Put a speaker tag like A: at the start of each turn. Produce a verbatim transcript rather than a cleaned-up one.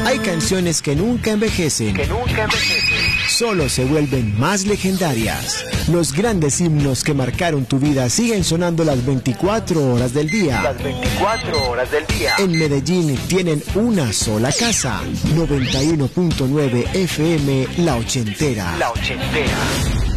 A: Hay canciones que nunca envejecen.
B: Que nunca envejecen.
A: Solo se vuelven más legendarias. Los grandes himnos que marcaron tu vida siguen sonando las veinticuatro horas del día.
B: Las veinticuatro horas del día.
A: En Medellín tienen una sola casa. noventa y uno punto nueve F M La Ochentera.
B: La Ochentera.